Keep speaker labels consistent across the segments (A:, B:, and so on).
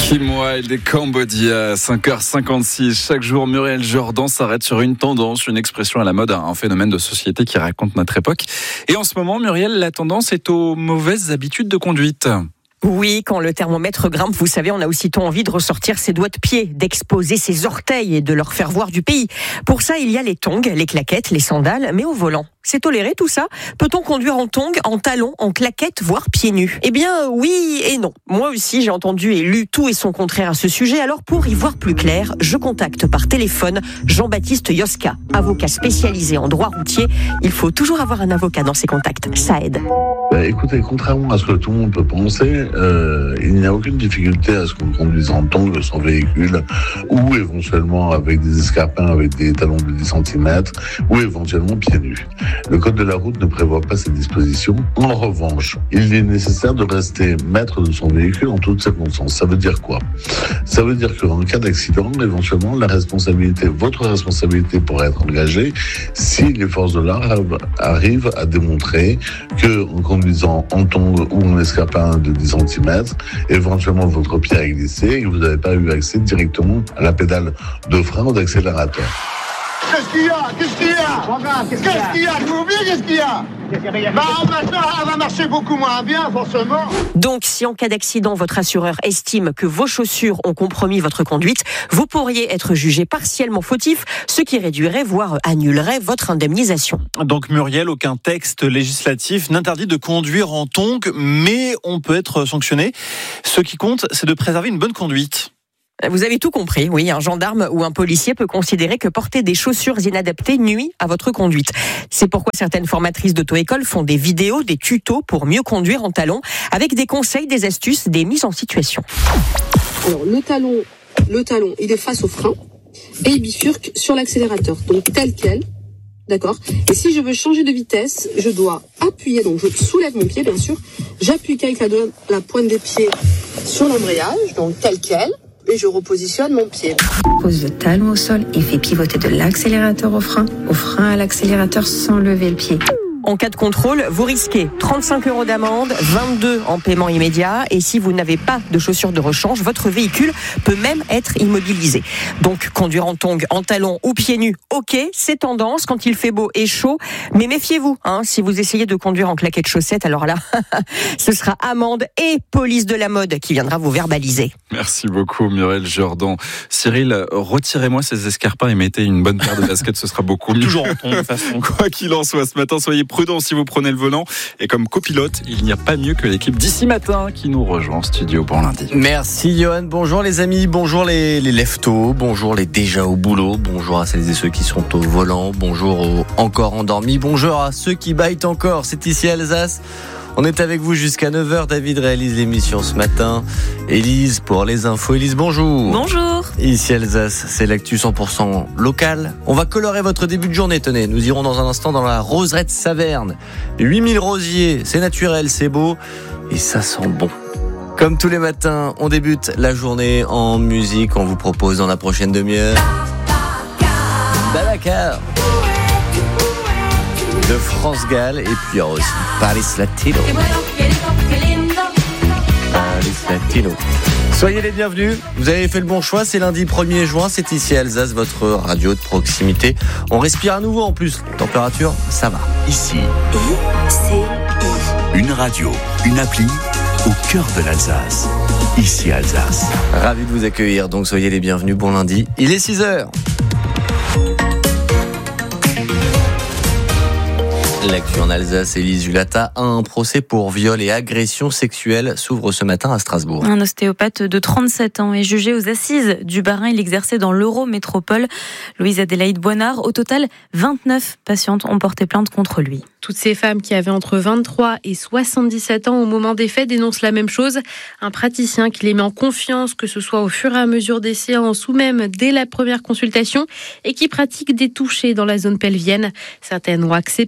A: Kim Wilde et Cambodia, 5h56. Chaque jour, Muriel Jourdan s'arrête sur une tendance, une expression à la mode, un phénomène de société qui raconte notre époque. Et en ce moment, Muriel, la tendance est aux mauvaises habitudes de conduite.
B: Oui, quand le thermomètre grimpe, vous savez, on a aussitôt envie de ressortir ses doigts de pied, d'exposer ses orteils et de leur faire voir du pays. Pour ça, il y a les tongs, les claquettes, les sandales, mais au volant. C'est toléré tout ça ? Peut-on conduire en tongs, en talons, en claquettes, voire pieds nus ? Eh bien, oui et non. Moi aussi, j'ai entendu et lu tout et son contraire à ce sujet. Alors, pour y voir plus clair, je contacte par téléphone Jean-Baptiste Yoska, avocat spécialisé en droit routier. Il faut toujours avoir un avocat dans ses contacts, ça aide.
C: Écoutez, contrairement à ce que tout le monde peut penser, il n'y a aucune difficulté à ce qu'on conduise en tongs son véhicule ou éventuellement avec des escarpins avec des talons de 10 cm ou éventuellement pieds nus. Le code de la route ne prévoit pas ces dispositions. En revanche, il est nécessaire de rester maître de son véhicule en toutes circonstances. Ça veut dire quoi ? Ça veut dire qu'en cas d'accident, éventuellement, votre responsabilité pourrait être engagée si les forces de l'ordre arrivent à démontrer que en conduisant en tongs ou en escarpin de 10 cm, éventuellement votre pied a glissé et que vous n'avez pas eu accès directement à la pédale de frein ou d'accélérateur.
D: Qu'est-ce qu'il y a ? Qu'est-ce qu'il y a ? Je m'oublie, qu'est-ce qu'il y a ? Maintenant, elle va marcher beaucoup moins bien, forcément.
B: Donc, si en cas d'accident, votre assureur estime que vos chaussures ont compromis votre conduite, vous pourriez être jugé partiellement fautif, ce qui réduirait, voire annulerait votre indemnisation.
E: Donc Muriel, aucun texte législatif n'interdit de conduire en tongs, mais on peut être sanctionné. Ce qui compte, c'est de préserver une bonne conduite.
B: Vous avez tout compris, oui, un gendarme ou un policier peut considérer que porter des chaussures inadaptées nuit à votre conduite. C'est pourquoi certaines formatrices d'auto-école font des vidéos, des tutos pour mieux conduire en talons, avec des conseils, des astuces, des mises en situation.
F: Alors le talon, il est face au frein et il bifurque sur l'accélérateur, donc tel quel. D'accord. Et si je veux changer de vitesse, je dois appuyer, donc je soulève mon pied bien sûr, j'appuie avec la pointe des pieds sur l'embrayage, donc tel quel. Et je repositionne mon pied.
G: Pose le talon au sol et fait pivoter de l'accélérateur au frein à l'accélérateur sans lever le pied.
B: En cas de contrôle, vous risquez 35 € d'amende, 22 en paiement immédiat. Et si vous n'avez pas de chaussures de rechange, votre véhicule peut même être immobilisé. Donc, conduire en tongs, en talons ou pieds nus, ok, c'est tendance quand il fait beau et chaud. Mais méfiez-vous, si vous essayez de conduire en claquettes chaussettes, alors là, ce sera amende et police de la mode qui viendra vous verbaliser.
A: Merci beaucoup, Muriel Jourdan. Cyril, retirez-moi ces escarpins et mettez une bonne paire de baskets, ce sera beaucoup mieux.
E: Toujours en tongs, de toute façon.
A: Quoi qu'il en soit, ce matin, soyez prudents si vous prenez le volant. Et comme copilote, il n'y a pas mieux que l'équipe d'ici matin qui nous rejoint en studio pour lundi.
H: Merci Johan, bonjour les amis, bonjour les leftos, bonjour les déjà au boulot, bonjour à celles et ceux qui sont au volant, bonjour aux encore endormis, bonjour à ceux qui bâillent encore, c'est ici Alsace. On est avec vous jusqu'à 9h. David réalise l'émission ce matin. Élise pour les infos. Élise, bonjour.
I: Bonjour.
H: Ici Alsace, c'est l'actu 100% local. On va colorer votre début de journée. Tenez, nous irons dans un instant dans la Roserette Saverne. 8000 rosiers, c'est naturel, c'est beau et ça sent bon. Comme tous les matins, on débute la journée en musique. On vous propose dans la prochaine demi-heure Babacar de France Gall et puis il y aura aussi Paris Latino. Soyez les bienvenus, vous avez fait le bon choix, c'est lundi 1er juin, c'est ici Alsace, votre radio de proximité. On respire à nouveau en plus, température, ça va.
J: Ici, une radio, une appli au cœur de l'Alsace. Ici Alsace.
H: Ravi de vous accueillir, donc soyez les bienvenus, bon lundi, il est 6h. L'actu en Alsace, Élise Julata, un procès pour viol et agression sexuelle s'ouvre ce matin à Strasbourg.
I: Un ostéopathe de 37 ans est jugé aux assises du Bas-Rhin. Il exerçait dans l'Eurométropole. Louise Adélaïde Boinard, au total, 29 patientes ont porté plainte contre lui.
K: Toutes ces femmes qui avaient entre 23 et 77 ans au moment des faits dénoncent la même chose. Un praticien qui les met en confiance, que ce soit au fur et à mesure des séances ou même dès la première consultation, et qui pratique des touchés dans la zone pelvienne. Certaines ont accepté, pensant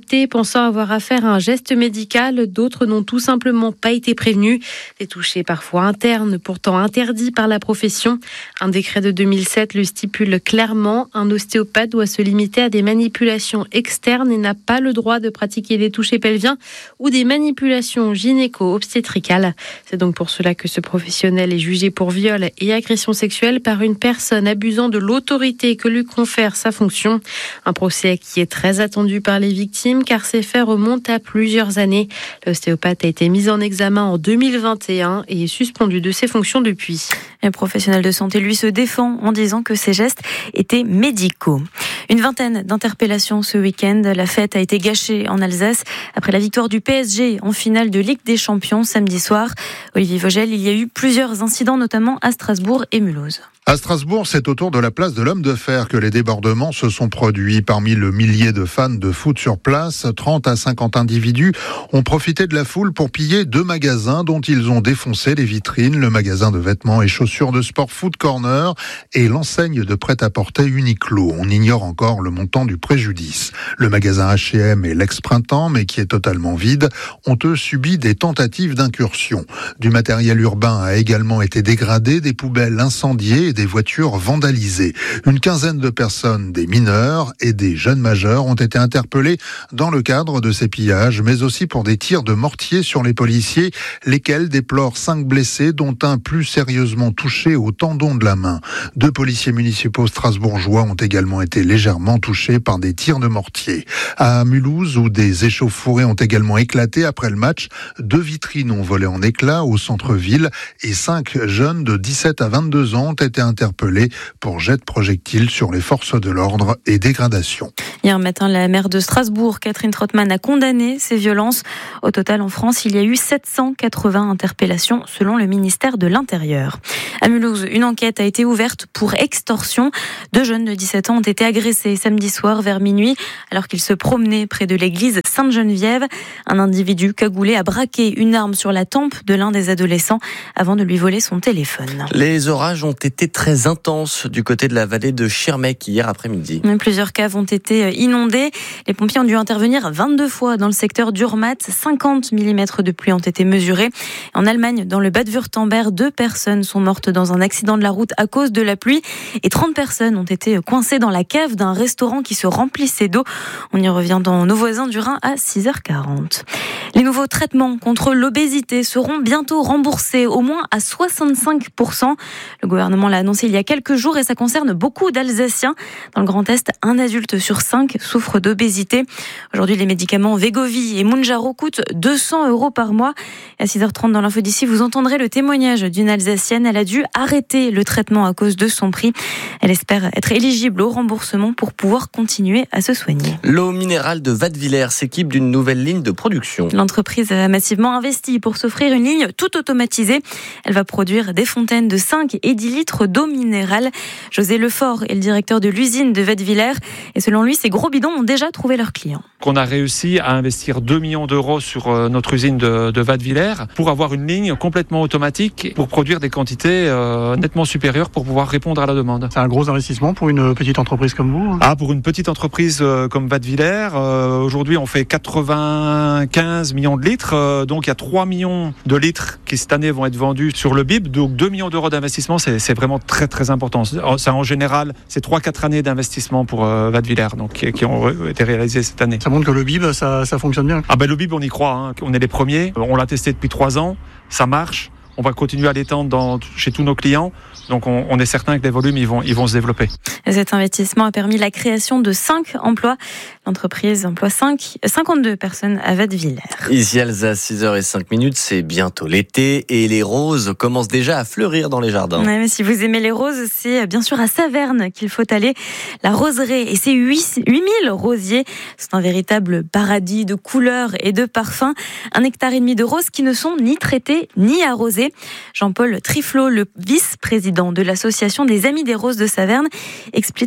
K: pensant avoir affaire à un geste médical. D'autres n'ont tout simplement pas été prévenus. Des touchés parfois internes, pourtant interdits par la profession. Un décret de 2007 le stipule clairement. Un ostéopathe doit se limiter à des manipulations externes et n'a pas le droit de pratiquer des touchés pelviens ou des manipulations gynéco-obstétricales. C'est donc pour cela que ce professionnel est jugé pour viol et agression sexuelle par une personne abusant de l'autorité que lui confère sa fonction. Un procès qui est très attendu par les victimes car ces faits remontent à plusieurs années. L'ostéopathe a été mis en examen en 2021 et est suspendu de ses fonctions depuis.
I: Le professionnel de santé, lui, se défend en disant que ces gestes étaient médicaux. Une vingtaine d'interpellations ce week-end. La fête a été gâchée en Alsace après la victoire du PSG en finale de Ligue des Champions samedi soir. Olivier Vogel, il y a eu plusieurs incidents, notamment à Strasbourg et Mulhouse.
L: À Strasbourg, c'est autour de la place de l'Homme de Fer que les débordements se sont produits. Parmi le millier de fans de foot sur place, 30 à 50 individus ont profité de la foule pour piller 2 magasins dont ils ont défoncé les vitrines, le magasin de vêtements et chaussures de sport Foot Corner et l'enseigne de prêt-à-porter Uniqlo. On ignore encore le montant du préjudice. Le magasin H&M et l'Ex-Printemps, mais qui est totalement vide, ont eux subi des tentatives d'incursion. Du matériel urbain a également été dégradé, des poubelles incendiées et des voitures vandalisées. Une quinzaine de personnes, des mineurs et des jeunes majeurs, ont été interpellés dans le cadre de ces pillages, mais aussi pour des tirs de mortier sur les policiers, lesquels déplorent 5 blessés, dont un plus sérieusement touché au tendon de la main. 2 policiers municipaux strasbourgeois ont également été légèrement touchés par des tirs de mortier. À Mulhouse, où des échauffourées ont également éclaté après le match, 2 vitrines ont volé en éclats au centre-ville et 5 jeunes de 17 à 22 ans ont été interpellés pour jet de projectiles sur les forces de l'ordre et dégradation.
I: Hier matin, la maire de Strasbourg, Catherine Trottmann, a condamné ces violences. Au total, en France, il y a eu 780 interpellations selon le ministère de l'Intérieur. À Mulhouse, une enquête a été ouverte pour extorsion. 2 jeunes de 17 ans ont été agressés samedi soir vers minuit alors qu'ils se promenaient près de l'église Sainte-Geneviève. Un individu cagoulé a braqué une arme sur la tempe de l'un des adolescents avant de lui voler son téléphone.
H: Les orages ont été très intenses du côté de la vallée de Schirmeck hier après-midi.
I: Plusieurs caves ont été inondées. Les pompiers ont dû intervenir 22 fois dans le secteur d'Urmat. 50 mm de pluie ont été mesurés. En Allemagne, dans le Bade-Wurtemberg, 2 personnes sont mortes dans un accident de la route à cause de la pluie et 30 personnes ont été coincées dans la cave d'un restaurant qui se remplissait d'eau. On y revient dans Nos voisins du Rhin à 6h40. Les nouveaux traitements contre l'obésité seront bientôt remboursés, au moins à 65%. Le gouvernement l'a annoncé il y a quelques jours et ça concerne beaucoup d'Alsaciens. Dans le Grand Est, 1 adulte sur 5 souffre d'obésité. Aujourd'hui, les médicaments Wegovy et Mounjaro coûtent 200 € par mois. À 6h30 dans l'info d'ici, vous entendrez le témoignage d'une Alsacienne. Elle a dû arrêter le traitement à cause de son prix. Elle espère être éligible au remboursement pour pouvoir continuer à se soigner.
H: L'eau minérale de Wattwiller s'équipe d'une nouvelle ligne de production.
I: L'entreprise a massivement investi pour s'offrir une ligne toute automatisée. Elle va produire des fontaines de 5 et 10 litres d'eau minérale. José Lefort est le directeur de l'usine de Wattwiller. Et selon lui, ces gros bidons ont déjà trouvé leurs clients.
M: On a réussi à investir 2 millions d'euros sur notre usine de Wattwiller pour avoir une ligne complètement automatique pour produire des quantités nettement supérieures pour pouvoir répondre à la demande.
N: C'est un gros investissement pour une petite entreprise comme vous ?
M: Pour une petite entreprise comme Wattwiller, aujourd'hui on fait 95 millions de litres, donc il y a 3 millions de litres qui cette année vont être vendus sur le BIP, donc 2 millions d'euros d'investissement, c'est vraiment très très important. Ça, en général, c'est 3-4 années d'investissement pour Wattwiller donc, qui ont été réalisées cette année.
N: Ça montre que le BIP, ça fonctionne bien.
M: Le BIP, on y croit, hein. On est les premiers, on l'a testé depuis 3 ans, ça marche. On va continuer à l'étendre chez tous nos clients. Donc, on est certain que les volumes, ils vont se développer.
I: Cet investissement a permis la création de 5 emplois. L'entreprise emploie 52 personnes à Wattwiller.
H: Ici, Alsace, 6h05, c'est bientôt l'été et les roses commencent déjà à fleurir dans les jardins.
I: Ouais, mais si vous aimez les roses, c'est bien sûr à Saverne qu'il faut aller. La roseraie et ses 8000 rosiers sont un véritable paradis de couleurs et de parfums. 1,5 hectare de roses qui ne sont ni traitées ni arrosées. Jean-Paul Triflot, le vice-président de l'association des Amis des Roses de Saverne, explique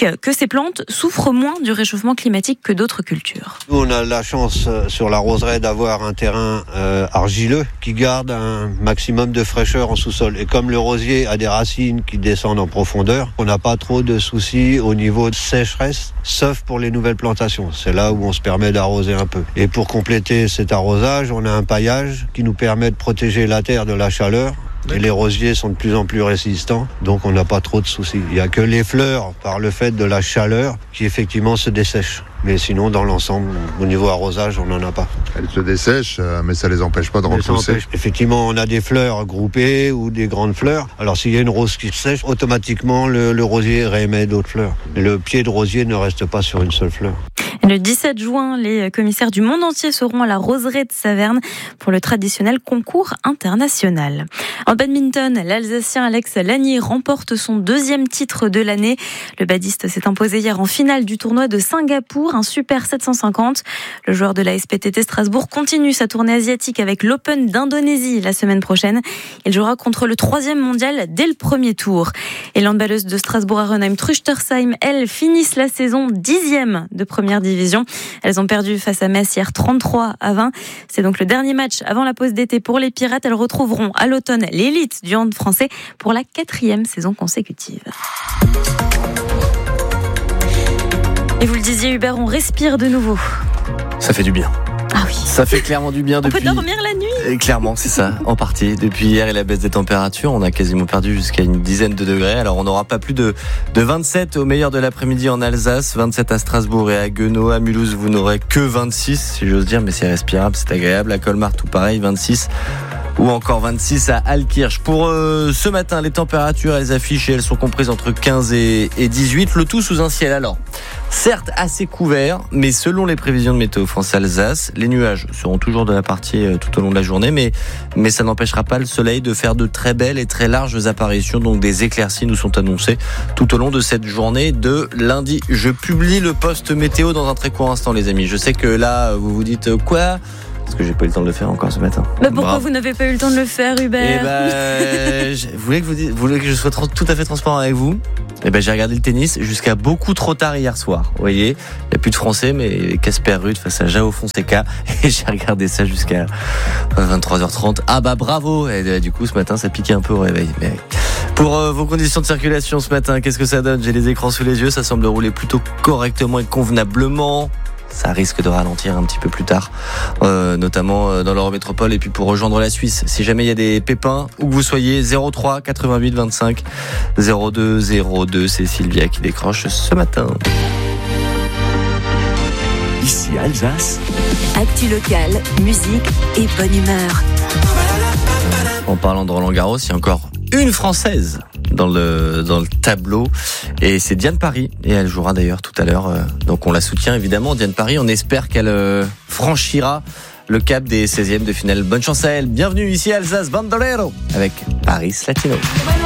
I: explique que ces plantes souffrent moins du réchauffement climatique que d'autres cultures.
O: Nous, on a la chance sur la roseraie d'avoir un terrain argileux qui garde un maximum de fraîcheur en sous-sol. Et comme le rosier a des racines qui descendent en profondeur, on n'a pas trop de soucis au niveau de sécheresse, sauf pour les nouvelles plantations. C'est là où on se permet d'arroser un peu. Et pour compléter cet arrosage, on a un paillage qui nous permet de protéger la terre de la chaleur. Et les rosiers sont de plus en plus résistants, donc on n'a pas trop de soucis. Il n'y a que les fleurs, par le fait de la chaleur, qui effectivement se dessèchent. Mais sinon, dans l'ensemble, au niveau arrosage, on n'en a pas.
L: Elles se dessèchent, mais ça les empêche pas de repousser.
O: Effectivement, on a des fleurs groupées ou des grandes fleurs. Alors s'il y a une rose qui sèche, automatiquement, le rosier réémet d'autres fleurs. Et le pied de rosier ne reste pas sur une seule fleur.
I: Le 17 juin, les commissaires du monde entier seront à la roseraie de Saverne pour le traditionnel concours international. En badminton, l'Alsacien Alex Lanier remporte son 2e titre de l'année. Le badiste s'est imposé hier en finale du tournoi de Singapour, un super 750. Le joueur de la SPTT Strasbourg continue sa tournée asiatique avec l'Open d'Indonésie la semaine prochaine. Il jouera contre le 3e mondial dès le premier tour. Et l'handballeuse de Strasbourg-Arenheim, Truchtersheim, elles finissent la saison 10e de première division. Elles ont perdu face à Metz hier 33-20. C'est donc le dernier match avant la pause d'été pour les Pirates. Elles retrouveront à l'automne l'élite du hand français pour la 4e saison consécutive. Et vous le disiez Hubert, on respire de nouveau.
H: Ça fait du bien.
I: Ah oui.
H: Ça fait clairement du bien depuis.
I: On peut dormir la nuit.
H: Et clairement, c'est ça, en partie. Depuis hier et la baisse des températures, on a quasiment perdu jusqu'à une dizaine de degrés. Alors on n'aura pas plus de 27 au meilleur de l'après-midi en Alsace, 27 à Strasbourg et à Guenot. À Mulhouse, vous n'aurez que 26, si j'ose dire, mais c'est respirable, c'est agréable. À Colmar, tout pareil, 26. Ou encore 26 à Altkirch. Pour ce matin, les températures, elles affichent et elles sont comprises entre 15 et 18. Le tout sous un ciel, alors, certes assez couvert, mais selon les prévisions de Météo France Alsace, les nuages seront toujours de la partie tout au long de la journée, mais ça n'empêchera pas le soleil de faire de très belles et très larges apparitions. Donc des éclaircies nous sont annoncées tout au long de cette journée de lundi. Je publie le post météo dans un très court instant, les amis. Je sais que là, vous vous dites quoi ? Parce que j'ai pas eu le temps de le faire encore ce matin.
I: Mais pourquoi vous n'avez pas eu le temps de le faire, Hubert ?
H: Vous voulez que je sois tout à fait transparent avec vous ? J'ai regardé le tennis jusqu'à beaucoup trop tard hier soir. Vous voyez, il n'y a plus de Français, mais Casper Ruud face à João Fonseca. Et j'ai regardé ça jusqu'à 23h30. Ah bah bravo. Et du coup, ce matin, ça piquait un peu au réveil. Mais pour vos conditions de circulation ce matin, qu'est-ce que ça donne ? J'ai les écrans sous les yeux, ça semble rouler plutôt correctement et convenablement. Ça risque de ralentir un petit peu plus tard, notamment dans l'Eurométropole. Et puis pour rejoindre la Suisse, si jamais il y a des pépins, où que vous soyez, 03 88 25 02 02, c'est Sylvia qui décroche ce matin.
J: Ici Alsace.
P: Actu locale, musique et bonne humeur.
H: En parlant de Roland Garros, il y a encore une Française dans le tableau, et c'est Diane Paris, et elle jouera d'ailleurs tout à l'heure, donc on la soutient évidemment. Diane Paris, on espère qu'elle franchira le cap des 16e de finale. Bonne chance à elle, bienvenue ici à Alsace Bandolero avec Paris Latino.